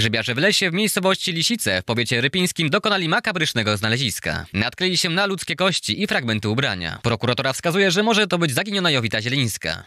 Grzybiarze w lesie w miejscowości Lisice w powiecie rypińskim dokonali makabrycznego znaleziska. Natknęli się na ludzkie kości i fragmenty ubrania. Prokuratura wskazuje, że może to być zaginiona Jowita Zielińska.